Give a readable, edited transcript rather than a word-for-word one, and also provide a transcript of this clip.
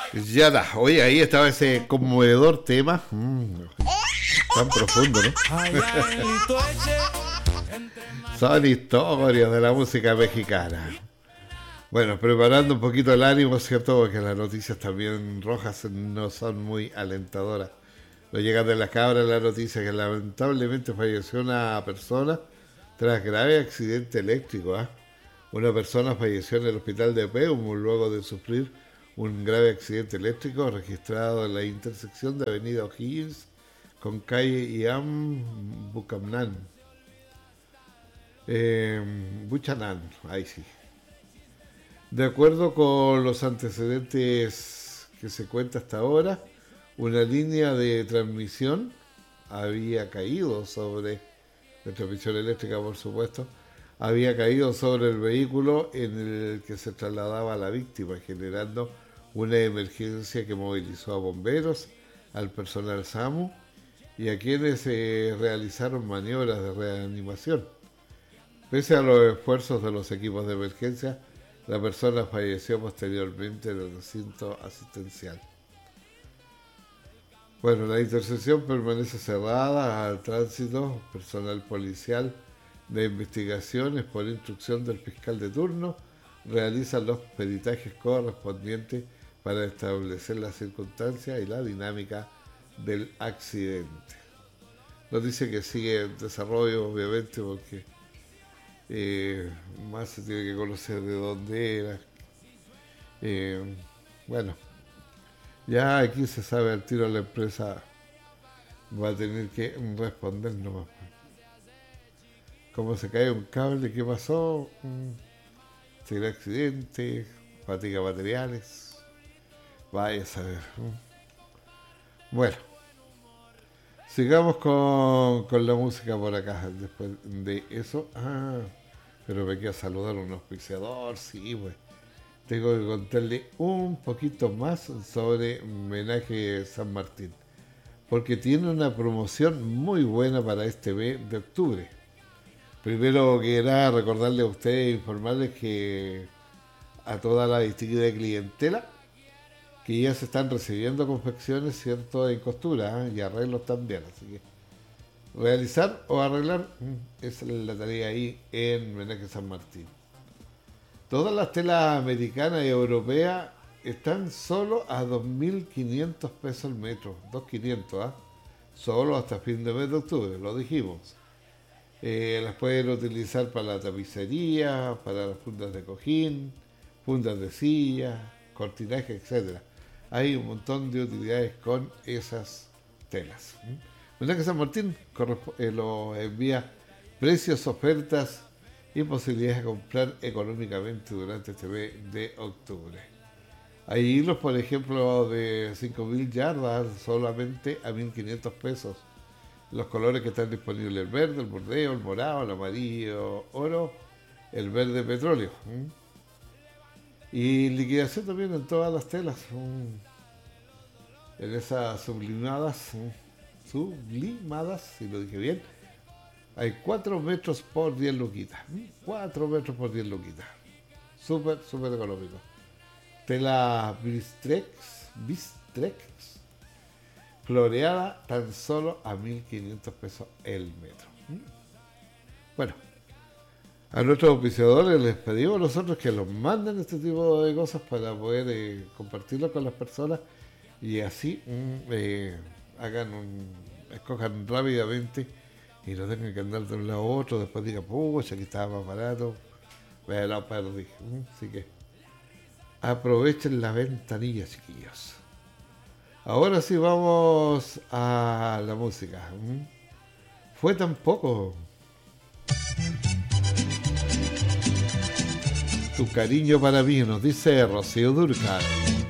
Ya está. Oye, ahí estaba ese conmovedor tema. Tan profundo, ¿no? Son historias de la música mexicana. Bueno, preparando un poquito el ánimo, ¿cierto? Porque las noticias también rojas no son muy alentadoras. Nos llega de la cabra la noticia que lamentablemente falleció una persona tras grave accidente eléctrico. Una persona falleció en el hospital de Peumo luego de sufrir un grave accidente eléctrico registrado en la intersección de Avenida O'Higgins con calle Iam Buchanan. Buchanan, ahí sí. De acuerdo con los antecedentes que se cuenta hasta ahora, una línea de transmisión había caído sobre, de transmisión eléctrica por supuesto, había caído sobre el vehículo en el que se trasladaba la víctima, generando una emergencia que movilizó a bomberos, al personal SAMU y a quienes realizaron maniobras de reanimación. Pese a los esfuerzos de los equipos de emergencia, la persona falleció posteriormente en el recinto asistencial. Bueno, la intersección permanece cerrada al tránsito. Personal policial de investigaciones, por instrucción del fiscal de turno, realizan los peritajes correspondientes para establecer las circunstancias y la dinámica del accidente. Nos dice que sigue en desarrollo, obviamente, porque más se tiene que conocer de dónde era. Bueno, ya aquí se sabe al tiro, la empresa va a tener que responder nomás. ¿Cómo se cae un cable? ¿Qué pasó? ¿Será accidente? ¿Fatiga materiales? Vaya a saber. Bueno, sigamos con la música por acá. Después de eso, pero me quiero saludar a un auspiciador, sí, pues. Tengo que contarle un poquito más sobre Menaje San Martín, porque tiene una promoción muy buena para este mes de octubre. Primero que nada, recordarle a ustedes, informarles que a toda la distinguida clientela, que ya se están recibiendo confecciones, ¿cierto?, en costura, y arreglos también, así que realizar o arreglar, esa es la tarea ahí en Menaje San Martín. Todas las telas americanas y europeas están solo a 2.500 pesos el metro, 2.500, solo hasta fin de mes de octubre, lo dijimos. Las pueden utilizar para la tapicería, para las fundas de cojín, fundas de silla, cortinaje, etc. Hay un montón de utilidades con esas telas. Menaje San Martín los envía precios, ofertas y posibilidades de comprar económicamente durante este mes de octubre. Hay hilos, por ejemplo, de 5.000 yardas solamente a 1.500 pesos. Los colores que están disponibles: el verde, el bordeo, el morado, el amarillo oro, el verde petróleo. Y liquidación también en todas las telas. En esas sublimadas, si lo dije bien, hay 4 metros por 10 luquitas. 4 metros por 10 luquitas. Súper, súper económico. Tela Bistrex floreada tan solo a 1.500 pesos el metro. Bueno, a nuestros auspiciadores les pedimos nosotros que nos manden este tipo de cosas para poder compartirlo con las personas y así escojan rápidamente y no tengan que andar de un lado a otro, después digan, pucha, aquí estaba más barato, me la perdí. Así que aprovechen la ventanilla, chiquillos. Ahora sí vamos a la música. Fue tan poco. Tu cariño para mí, nos dice Rocío Dúrcal.